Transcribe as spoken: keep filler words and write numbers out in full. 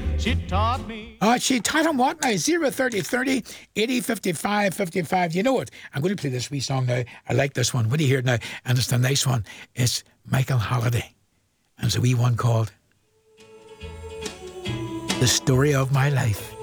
She taught me. Uh, she taught him what now? zero thirty thirty eighty fifty-five fifty-five. You know what? I'm going to play this wee song now. I like this one. What do you hear it now? And it's a nice one. It's Michael Holiday. And it's a wee one called The Story of My Life.